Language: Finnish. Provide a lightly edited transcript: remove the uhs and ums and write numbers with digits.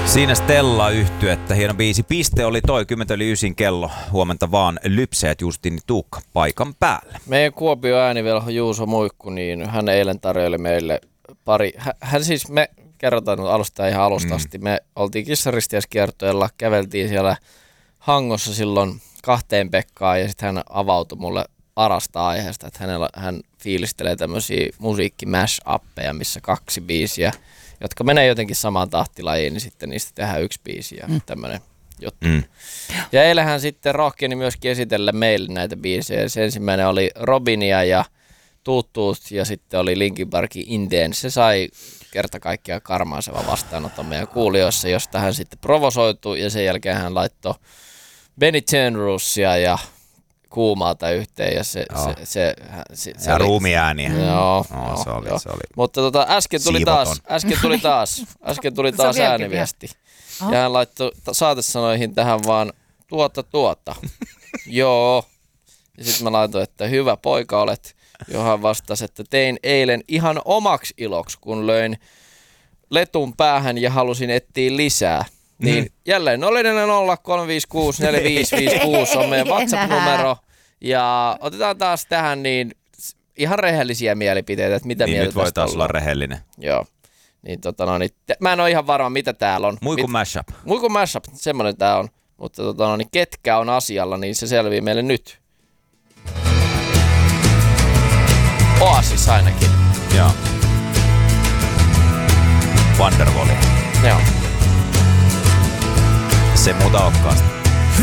Siinä Stella-yhtyettä. Hieno biisi. Piste oli toi 10:09 kello. Huomenta vaan Lypsäjät Justini Tuukka paikan päällä. Meidän Kuopion äänivelho Juuso Muikku, niin hän eilen tarjoili meille pari. Hän siis, me kerrotaan nyt alusta ihan alusta asti. Me oltiin kissaristiäiskiertueella, käveltiin siellä Hangossa silloin 2 Pekkaan ja sitten hän avautui mulle arasta aiheesta, että hän fiilistelee tämmöisiä musiikki-mash-appeja, missä 2 biisiä, jotka menee jotenkin samaan tahtilajiin, niin sitten niistä tehdään 1 biisi ja tämmöinen juttu. Ja eilen hän sitten rohkeni myöskin esitellä meille näitä biisejä. Se ensimmäinen oli Robinia ja Tuut ja sitten oli Linkin Parkin Indien. Se sai kerta kaikkiaan karmaisevan vastaanoton meidän kuulijoissa, josta hän sitten provosoitui ja sen jälkeen hän laittoi Benny Tenrusia ja Kuumaalta yhteen ja se ja ruumiääniä. Joo. Se oli. Mutta äsken tuli taas ääniviesti. Ja hän laittoi saatesanoihin tähän vaan tuota. Joo. Ja sitten mä laitoin, että hyvä poika olet. Johon vastasi, että tein eilen ihan omaksi iloksi, kun löin letun päähän ja halusin etsiä lisää. Niin jälleen 04035645556 on meidän WhatsApp-numero. Ja otetaan taas tähän niin ihan rehellisiä mielipiteitä, että mitä niin mieltä nyt voi taas olla rehellinen. Joo. Niin, mä en ole ihan varma, mitä täällä on. Muikun mashup. Muikun mashup, semmoinen tää on. Mutta niin ketkä on asialla, niin se selvii meille nyt. Oasis ainakin. Joo. Wonderwall. Joo. Se muuta olekaan.